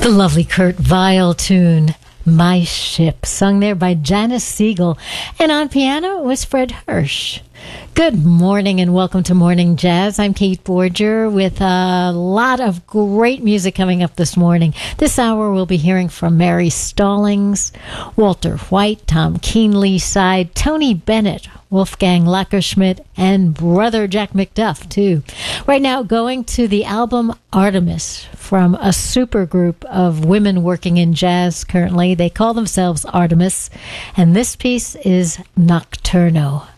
The lovely Kurt Weill tune, My Ship, sung there by Janice Siegel. And on piano was Fred Hirsch. Good morning and welcome to Morning Jazz. I'm Kate Borger with a lot of great music coming up this morning. This hour we'll be hearing from Mary Stallings, Walter White, Tom Keenly Side, Tony Bennett, Wolfgang Lackerschmidt, and brother Jack McDuff, too. Right now, going to the album Artemis from a super group of women working in jazz currently. They call themselves Artemis, and this piece is Nocturno.